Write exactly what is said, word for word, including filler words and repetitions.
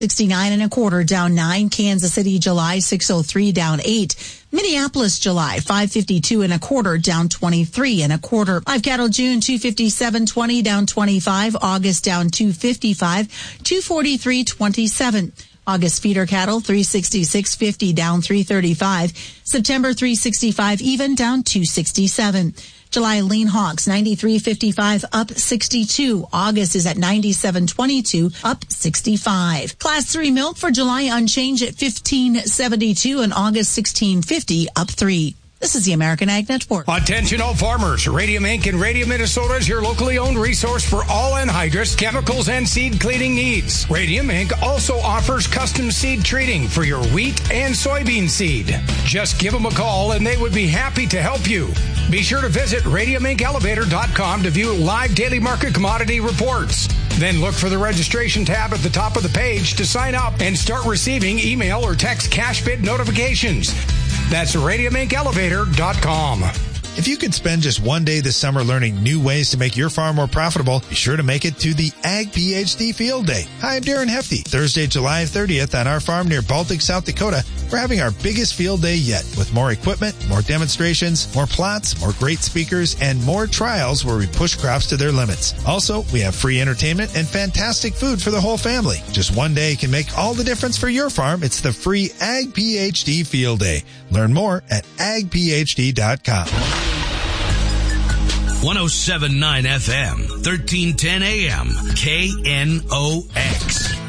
sixty-nine and a quarter, down nine. Kansas City, July, six oh three, down eight. Minneapolis, July, five fifty-two and a quarter, down twenty-three and a quarter. Live cattle, June, two fifty-seven twenty, down twenty-five. August, down two fifty-five, two forty-three twenty-seven. August feeder cattle, three sixty-six fifty, down three thirty-five. September, three sixty-five even, down two sixty-seven. July lean hogs, ninety-three fifty-five, up sixty-two. August is at ninety-seven twenty-two, up sixty-five. Class three milk for July unchanged at fifteen seventy-two, and August sixteen fifty, up three. This is the American Ag Network. Attention all farmers. Radium Incorporated and Radium Minnesota is your locally owned resource for all anhydrous, chemicals, and seed cleaning needs. Radium Incorporated also offers custom seed treating for your wheat and soybean seed. Just give them a call and they would be happy to help you. Be sure to visit radium inc elevator dot com to view live daily market commodity reports. Then look for the registration tab at the top of the page to sign up and start receiving email or text cash bid notifications. That's radium inc elevator dot com. If you could spend just one day this summer learning new ways to make your farm more profitable, be sure to make it to the Ag PhD Field Day. Hi, I'm Darren Hefty. Thursday, July thirtieth on our farm near Baltic, South Dakota, we're having our biggest field day yet with more equipment, more demonstrations, more plots, more great speakers, and more trials where we push crops to their limits. Also, we have free entertainment and fantastic food for the whole family. Just one day can make all the difference for your farm. It's the free Ag PhD Field Day. Learn more at ag p h d dot com. one oh seven point nine F M, thirteen ten A M, K N O X.